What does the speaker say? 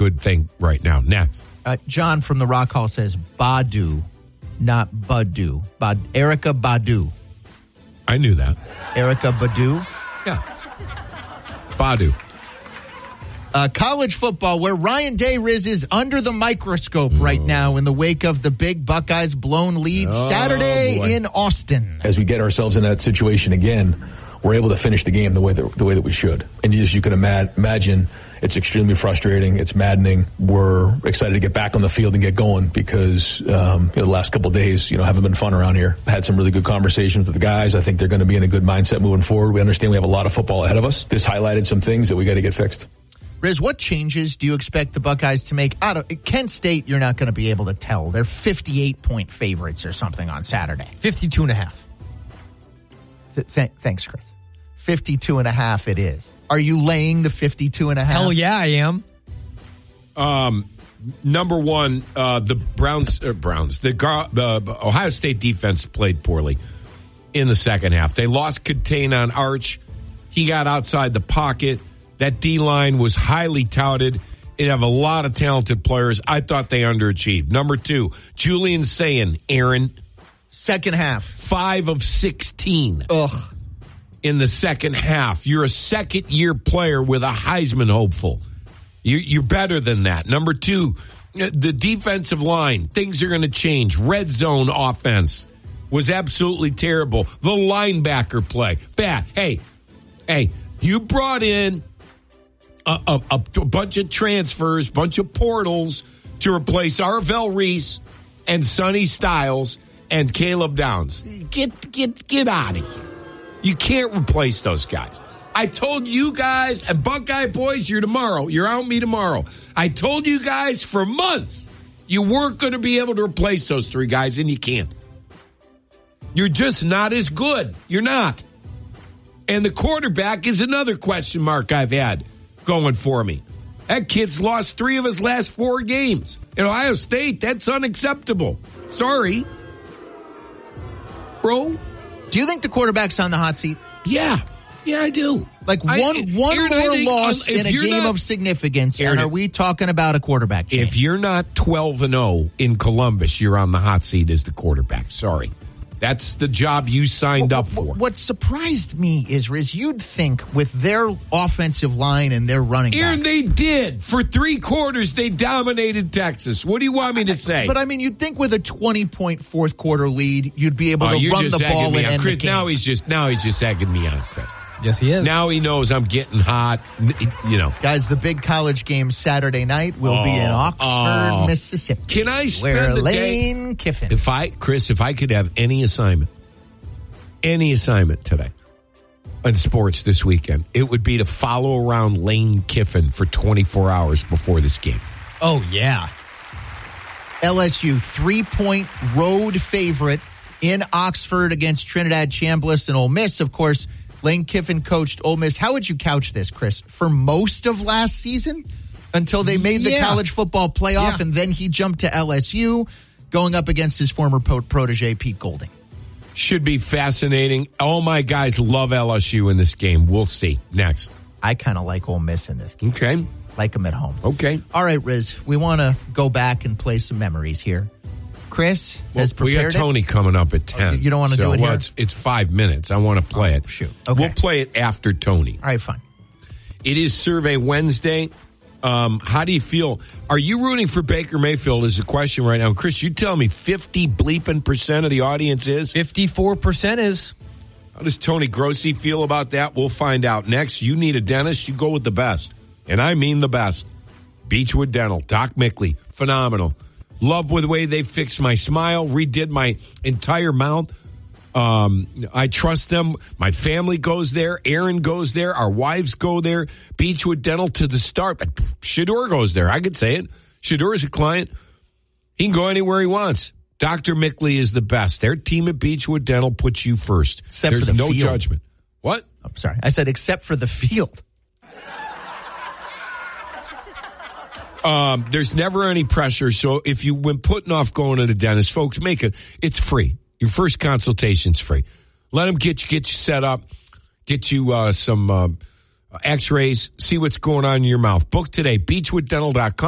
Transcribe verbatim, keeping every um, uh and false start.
good thing right now. Next. Uh, John from the Rock Hall says Badu, not Badu. Bad, Erica Badu. I knew that. Erica Badu? Yeah. Badu. Uh, college football, where Ryan Day Riz is under the microscope right now in the wake of the big Buckeyes blown lead Oh, Saturday boy. in Austin. As we get ourselves in that situation again, we're able to finish the game the way that, the way that we should. And as you can ima- imagine, it's extremely frustrating. It's maddening. We're excited to get back on the field and get going because um, you know, the last couple of days, you know, haven't been fun around here. Had some really good conversations with the guys. I think they're going to be in a good mindset moving forward. We understand we have a lot of football ahead of us. This highlighted some things that we got to get fixed. Riz, what changes do you expect the Buckeyes to make? Out of Kent State, you're not going to be able to tell. They're fifty-eight point favorites or something on Saturday. fifty-two and a half. Th- th- thanks, Chris. fifty-two and a half it is. Are you laying the fifty-two and a half? Hell yeah, I am. Um, number one, uh, the Browns, uh, Browns, the Gar- uh, Ohio State defense played poorly in the second half. They lost contain on Arch. He got outside the pocket. That D-line was highly touted. It have a lot of talented players. I thought they underachieved. Number two, Julian Sayin, Aaron. Second half. Five of sixteen. Ugh. In the second half. You're a second-year player with a Heisman hopeful. You, you're better than that. Number two, the defensive line. Things are going to change. Red zone offense was absolutely terrible. The linebacker play, bad. Hey, hey, you brought in a, a, a bunch of transfers, bunch of portals to replace Arvell Reese and Sonny Styles and Caleb Downs. Get, get, get out of here. You can't replace those guys. I told you guys, and Buckeye boys, you're tomorrow. You're out me tomorrow. I told you guys for months you weren't going to be able to replace those three guys, and you can't. You're just not as good. You're not. And the quarterback is another question mark I've had going for me. That kid's lost three of his last four games. At Ohio State, that's unacceptable. Sorry. Bro. Do you think the quarterback's on the hot seat? Yeah. Yeah, I do. Like one I, one Aaron, more think, loss um, in a game not, of significance, Aaron, and are we talking about a quarterback change? If you're not twelve and oh in Columbus, you're on the hot seat as the quarterback. Sorry. That's the job you signed what, up for. What, what surprised me is, Riz, you'd think with their offensive line and their running Aaron, backs. they did. For three quarters, they dominated Texas. What do you want me to say? But, I mean, you'd think with a twenty-point fourth quarter lead, you'd be able oh, to run the ball and end Chris, the game. Now he's just now he's just egging me on, Chris. Yes, he is. Now he knows I'm getting hot. You know, guys, the big college game Saturday night will oh, be in Oxford, oh. Mississippi. Can I spend where the Lane day? Kiffin? If I, Chris, if I could have any assignment, any assignment today in sports this weekend, it would be to follow around Lane Kiffin for twenty-four hours before this game. Oh, yeah. L S U, three-point road favorite in Oxford against Trinidad Chambliss and Ole Miss. Of course, Lane Kiffin coached Ole Miss. How would you couch this, Chris? For most of last season until they made yeah. the college football playoff, yeah. and then he jumped to L S U going up against his former protege, Pete Golding. Should be fascinating. All my guys love L S U in this game. We'll see. Next. I kind of like Ole Miss in this game. Okay. Like them at home. Okay. All right, Riz, we want to go back and play some memories here. Chris well, has prepared we got Tony it. coming up at ten. Oh, you don't want to so, do it well, here? It's, it's five minutes. I want to play oh, it. Shoot. Okay. We'll play it after Tony. All right, fine. It is Survey Wednesday. Um, how do you feel? Are you rooting for Baker Mayfield is a question right now. Chris, you tell me fifty bleeping percent of the audience is? fifty-four percent is. How does Tony Grossi feel about that? We'll find out next. You need a dentist, you go with the best. And I mean the best. Beechwood Dental, Doc Mickley, phenomenal. Love with the way they fixed my smile, redid my entire mouth. Um, I trust them. My family goes there. Aaron goes there. Our wives go there. Beechwood Dental to the start. Shador goes there. I could say it. Shador is a client. He can go anywhere he wants. Doctor Mickley is the best. Their team at Beechwood Dental puts you first. Except There's for the no field. judgment. What? I'm sorry. I said except for the field. Um, there's never any pressure. So if you've been putting off going to the dentist, folks, make it. It's free. Your first consultation's free. Let them get you, get you set up, get you uh, some uh, x-rays, see what's going on in your mouth. Book today, beechwood dental dot com.